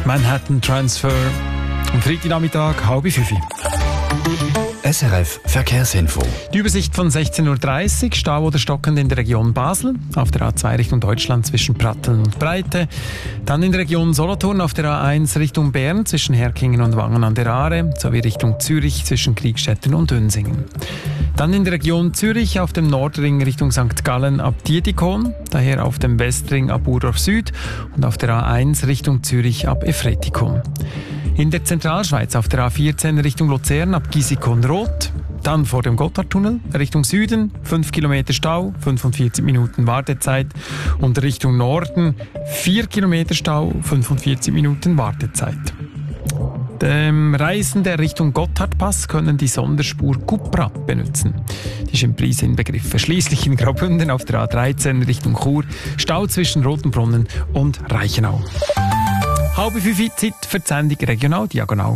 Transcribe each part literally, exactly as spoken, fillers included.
Manhattan Transfer. Am Freitagnachmittag, halb fünf. S R F Verkehrsinfo. Die Übersicht von sechzehn Uhr dreißig, Stau oder stockend in der Region Basel, auf der A zwei Richtung Deutschland zwischen Pratteln und Breite. Dann in der Region Solothurn auf der A eins Richtung Bern zwischen Herklingen und Wangen an der Aare, sowie Richtung Zürich zwischen Kriegstetten und Dönsingen. Dann in der Region Zürich auf dem Nordring Richtung Sankt Gallen ab Dietikon, daher auf dem Westring ab Urdorf Süd und auf der A eins Richtung Zürich ab Efretikon. In der Zentralschweiz auf der A vierzehn Richtung Luzern ab Gisikon-Rot. Dann vor dem Gotthardtunnel Richtung Süden, fünf Kilometer Stau, fünfundvierzig Minuten Wartezeit. Und Richtung Norden, vier Kilometer Stau, fünfundvierzig Minuten Wartezeit. Dem Reisenden Richtung Gotthardpass können die Sonderspur Cupra benutzen. Die ist im Preis inbegriffen. Schliesslich in Graubünden auf der A dreizehn Richtung Chur, Stau zwischen Rotenbrunnen und Reichenau. Halbe fünf Zeit für die Sendung Regional Diagonal.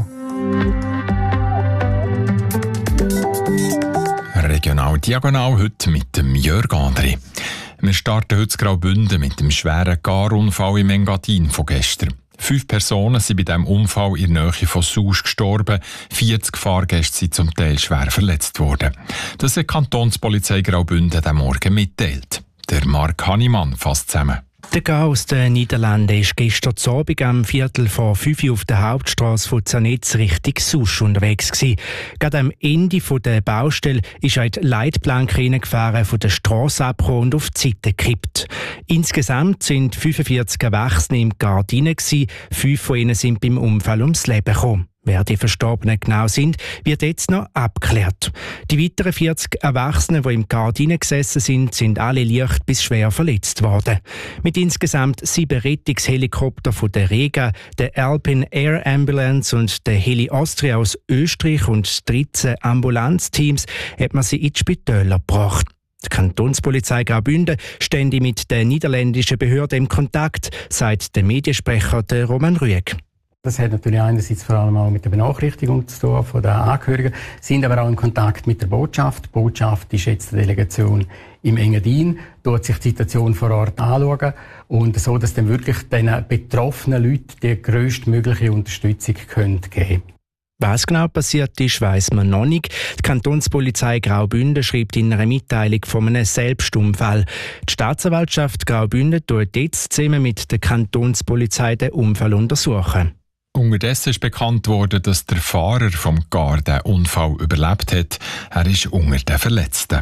Regional Diagonal heute mit dem Jörg André. Wir starten heute in Graubünden mit dem schweren Garunfall im Engadin von gestern. Fünf Personen sind bei diesem Unfall in der Nähe von Sausch gestorben, vierzig Fahrgäste sind zum Teil schwer verletzt worden. Das hat die Kantonspolizei Graubünden diesen Morgen mitteilt. Der Mark Hannemann fasst zusammen. Der Gau aus den Niederlanden war gestern Abend am Viertel vor fünf Uhr auf der Hauptstrasse von Zanetz Richtung Sausch unterwegs gewesen. Gerade am Ende der Baustelle ist er in die Leitplanke hineingefahren, von der Strasse abgekommen und auf die Seite gekippt. Insgesamt sind fünfundvierzig Erwachsene im Gard hinein gewesen. Fünf von ihnen sind beim Unfall ums Leben gekommen. Wer die Verstorbenen genau sind, wird jetzt noch abgeklärt. Die weiteren vierzig Erwachsenen, die im Gard gesessen sind, sind alle leicht bis schwer verletzt worden. Mit insgesamt sieben Rettungshelikoptern von der Rega, der Alpine Air Ambulance und der Heli Austria aus Österreich und dreizehn Ambulanzteams hat man sie in die Spitäler gebracht. Die Kantonspolizei Graubünden stände mit der niederländischen Behörde im Kontakt, sagt der Mediensprecher der Roman Rüegg. Das hat natürlich einerseits vor allem auch mit der Benachrichtigung zu tun von den Angehörigen, sind aber auch in Kontakt mit der Botschaft. Die Botschaft ist jetzt eine Delegation im Engadin, dort sich die Situation vor Ort anschauen und so, dass dann wirklich den betroffenen Leuten die grösstmögliche Unterstützung geben können. Was genau passiert ist, weiss man noch nicht. Die Kantonspolizei Graubünden schreibt in einer Mitteilung von einem Selbstunfall. Die Staatsanwaltschaft Graubünden tut jetzt zusammen mit der Kantonspolizei den Unfall untersuchen. Unterdessen ist bekannt worden, dass der Fahrer vom Gar den Unfall überlebt hat. Er ist unter den Verletzten.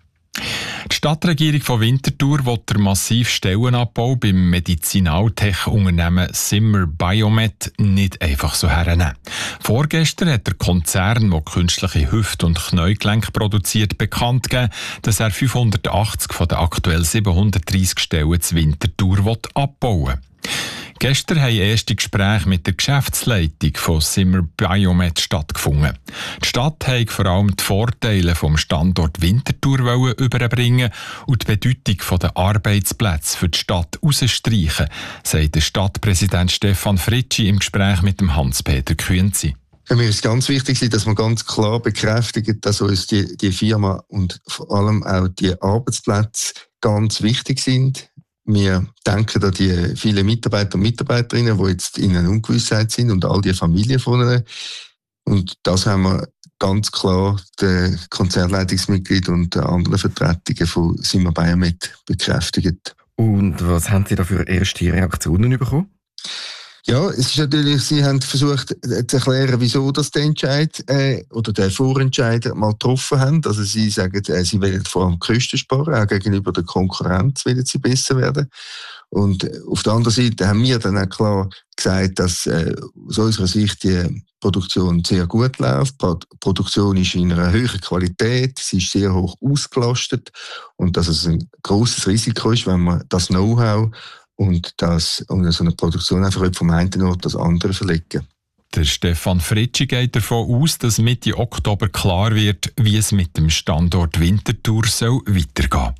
Die Stadtregierung von Winterthur will den massiven Stellenabbau beim Medizinaltech-Unternehmen Zimmer Biomet nicht einfach so hernehmen. Vorgestern hat der Konzern, der künstliche Hüft- und Kniegelenke produziert, bekannt gegeben, dass er fünfhundertachtzig von den aktuell siebenhundertdreissig Stellen zu Winterthur abbauen will. Gestern haben erste Gespräche mit der Geschäftsleitung von Zimmer Biomet stattgefunden. Die Stadt wollte vor allem die Vorteile vom Standort Winterthur überbringen und die Bedeutung der Arbeitsplätze für die Stadt herausstreichen, sagt der Stadtpräsident Stefan Fritschi im Gespräch mit dem Hans-Peter Künzi. Für mich ist es ganz wichtig, dass man ganz klar bekräftigt, dass uns die, die Firma und vor allem auch die Arbeitsplätze ganz wichtig sind. Wir denken an die vielen Mitarbeiter und Mitarbeiterinnen, die jetzt in einer Ungewissheit sind und all die Familien von ihnen. Und das haben wir ganz klar den Konzernleitungsmitglied und den anderen Vertretungen von Zimmer Biomet bekräftigt. Und was haben Sie da für erste Reaktionen bekommen? Ja, es ist natürlich, Sie haben versucht zu erklären, wieso das der Entscheid äh, oder der Vorentscheid mal getroffen haben. Also Sie sagen, äh, Sie wollen vor allem Kosten sparen, auch gegenüber der Konkurrenz wollen Sie besser werden. Und auf der anderen Seite haben wir dann auch klar gesagt, dass äh, aus unserer Sicht die Produktion sehr gut läuft. Die Produktion ist in einer höheren Qualität, sie ist sehr hoch ausgelastet und dass es ein grosses Risiko ist, wenn man das Know-how und das und so eine Produktion einfach vom einen Ort das andere verlegen. Der Stefan Fritschi geht davon aus, dass Mitte Oktober klar wird, wie es mit dem Standort Winterthur soll weitergehen.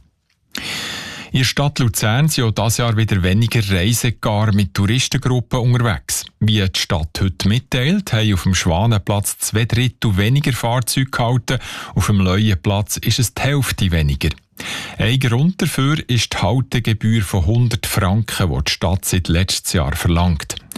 In der Stadt Luzern sind auch dieses Jahr wieder weniger Reisegar mit Touristengruppen unterwegs. Wie die Stadt heute mitteilt, haben auf dem Schwanenplatz zwei Drittel weniger Fahrzeuge gehalten, auf dem Leuenplatz ist es die Hälfte weniger. Ein Grund dafür ist die Haltegebühr von hundert Franken, die die Stadt seit letztes Jahr verlangt.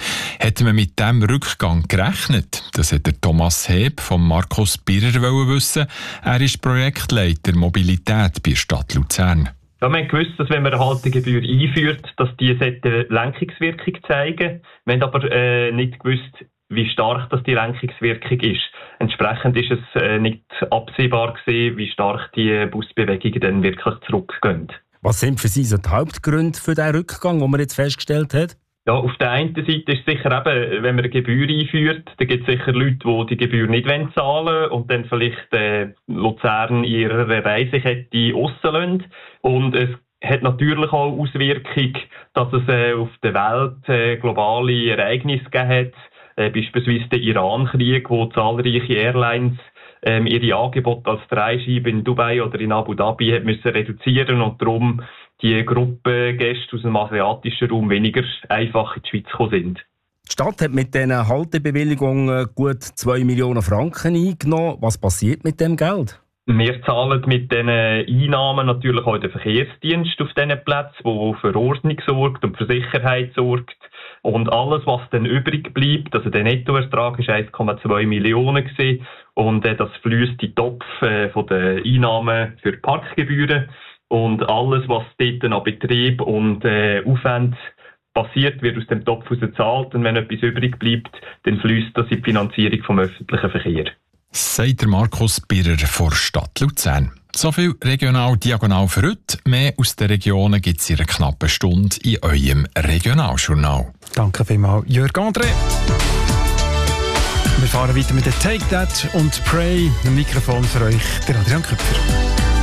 Hat man mit diesem Rückgang gerechnet? Das hat der Thomas Heb von Markus Birrer wissen. Er ist Projektleiter Mobilität bei der Stadt Luzern. Ja, wir haben gewusst, dass wenn man eine Haltegebühr einführt, dass die eine Lenkungswirkung zeigen. Wir haben aber äh, nicht gewusst, wie stark das die Lenkungswirkung ist. Entsprechend ist es äh, nicht absehbar gewesen, wie stark die Busbewegungen dann wirklich zurückgehen. Was sind für Sie so die Hauptgründe für den Rückgang, den man jetzt festgestellt hat? Ja, auf der einen Seite ist sicher eben, wenn man eine Gebühr einführt, dann gibt es sicher Leute, die die Gebühr nicht zahlen wollen und dann vielleicht äh, Luzern in ihrer Reisekette rauslassen. Und es hat natürlich auch Auswirkungen, dass es äh, auf der Welt äh, globale Ereignisse gegeben hat, äh, beispielsweise den Iran-Krieg, wo zahlreiche Airlines ähm, ihre Angebote als Dreischeibe in Dubai oder in Abu Dhabi hat müssen reduzieren und darum die Gruppengäste aus dem asiatischen Raum weniger einfach in die Schweiz gekommen sind. Die Stadt hat mit diesen Haltebewilligungen gut zwei Millionen Franken eingenommen. Was passiert mit dem Geld? Wir zahlen mit diesen Einnahmen natürlich auch den Verkehrsdienst auf diesen Plätzen, der für Ordnung sorgt und für Sicherheit sorgt. Und alles, was dann übrig bleibt, also der Nettoertrag war eins Komma zwei Millionen gewesen, und äh, das fließt in den Topf äh, von den Einnahmen für Parkgebühren. Und alles, was dort an Betrieb und äh, Aufwand passiert, wird aus dem Topf gezahlt. Und wenn etwas übrig bleibt, dann fließt das in die Finanzierung vom öffentlichen Verkehr. Sagt der Markus Birrer von Stadt Luzern. So viel regional-diagonal für heute. Mehr aus den Regionen gibt es in einer knappen Stunde in eurem Regionaljournal. Danke vielmals, Jörg André. Wir fahren weiter mit der Take That und Pray. Im Mikrofon für euch der Adrian Küpfer.